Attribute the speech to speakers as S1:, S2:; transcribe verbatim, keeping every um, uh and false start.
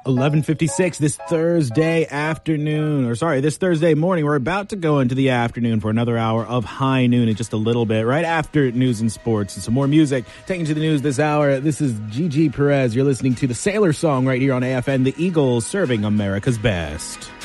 S1: eleven fifty-six this Thursday afternoon, or sorry, this Thursday morning. We're about to go into the afternoon for another hour of High Noon in just a little bit, right after news and sports and some more music. Taking to the news this hour, this is Gigi Perez. You're listening to the Sailor Song right here on A F N, the Eagles serving America's best.